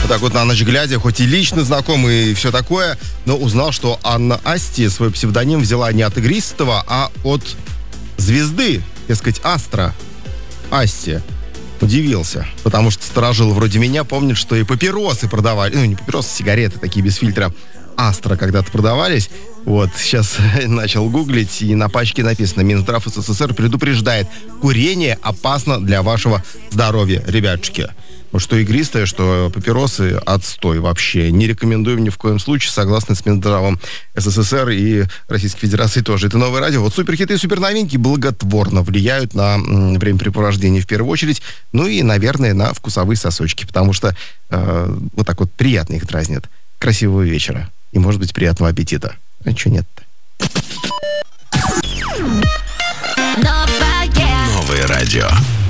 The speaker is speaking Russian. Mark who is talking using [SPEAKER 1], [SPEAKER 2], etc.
[SPEAKER 1] вот так вот на ночь глядя, хоть и лично знаком и все такое, но узнал, что Анна Асти свой псевдоним взяла не от игристого, а от звезды, так сказать, астра Асти. Удивился, потому что старожилы вроде меня помнят, что и папиросы продавали, не папиросы, сигареты такие без фильтра, Астра когда-то продавались. Вот, сейчас начал гуглить, и на пачке написано: Минздрав СССР предупреждает, курение опасно для вашего здоровья, ребятушки. Что игристое, что папиросы, отстой вообще. Не рекомендуем ни в коем случае, согласно с Минздравом СССР и Российской Федерации тоже. Это Новое радио. Вот суперхиты и суперновинки благотворно влияют на времяпрепровождение в первую очередь, ну и, наверное, на вкусовые сосочки, потому что вот так вот приятно их дразнят. Красивого вечера и, может быть, приятного аппетита. А чё нет-то?
[SPEAKER 2] Новое радио.